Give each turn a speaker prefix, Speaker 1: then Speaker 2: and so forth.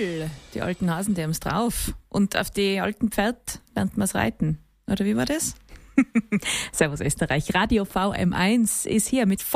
Speaker 1: Jawohl, die alten Hasen, die haben's drauf. Und auf die alten Pferd lernt man's reiten. Oder wie war das? Servus Österreich, Radio VM1 ist hier mit